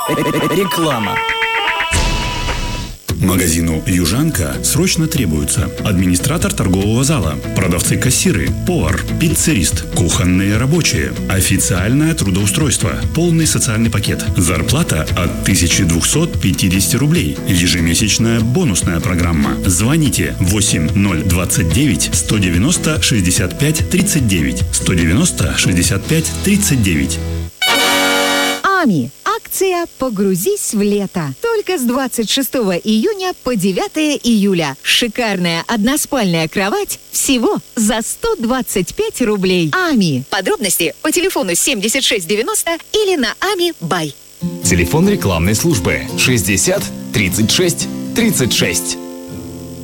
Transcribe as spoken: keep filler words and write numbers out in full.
Реклама. Магазину «Южанка» срочно требуются администратор торгового зала, продавцы-кассиры, повар, пиццерист, кухонные рабочие, официальное трудоустройство, полный социальный пакет, зарплата от тысяча двести пятьдесят рублей, ежемесячная бонусная программа. Звоните восемь ноль двадцать девять сто девяносто шестьдесят пять тридцать девять сто девяносто шестьдесят пять тридцать девять. АМИ. Акция «Погрузись в лето». Только с двадцать шестого июня по девятое июля. Шикарная односпальная кровать всего за сто двадцать пять рублей. АМИ. Подробности по телефону семьдесят шесть девяносто или на ами бай. Телефон рекламной службы шестьдесят тридцать шесть тридцать шесть.